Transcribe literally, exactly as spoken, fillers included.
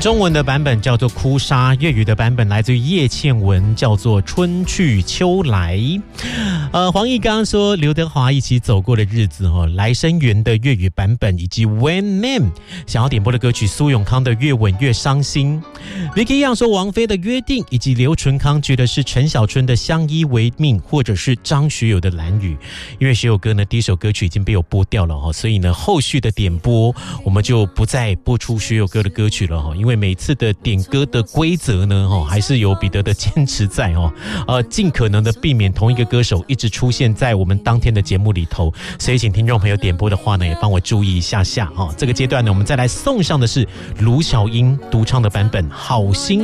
中文的版本叫做哭砂，粤语的版本来自于叶倩文，叫做春去秋来。呃，黄奕刚刚说刘德华一起走过的日子哦，来生缘的粤语版本，以及 When Man 想要点播的歌曲苏永康的越吻越伤心。Vicky 样说王菲的约定，以及刘纯康觉得是陈小春的相依为命，或者是张学友的蓝雨。因为学友哥呢第一首歌曲已经被我播掉了哦，所以呢后续的点播我们就不再播出学友哥的歌曲了哦，因为每次的点歌的规则呢哦，还是有彼得的坚持在哦，呃，尽可能的避免同一个歌手一直出现在我们当天的节目里头，所以请听众朋友点播的话呢，也帮我注意一下下哦。这个阶段呢，我们再来送上的是卢巧音独唱的版本《好心》。